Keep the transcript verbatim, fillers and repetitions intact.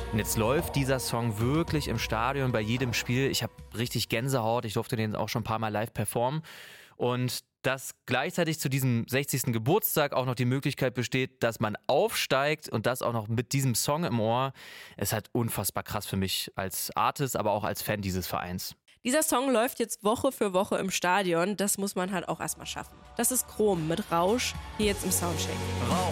Und jetzt läuft dieser Song wirklich im Stadion bei jedem Spiel. Ich habe richtig Gänsehaut. Ich durfte den auch schon ein paar Mal live performen. Und dass gleichzeitig zu diesem sechzigsten Geburtstag auch noch die Möglichkeit besteht, dass man aufsteigt und das auch noch mit diesem Song im Ohr, ist halt unfassbar krass für mich als Artist, aber auch als Fan dieses Vereins. Dieser Song läuft jetzt Woche für Woche im Stadion. Das muss man halt auch erstmal schaffen. Das ist Chrom mit Rausch, hier jetzt im Soundcheck.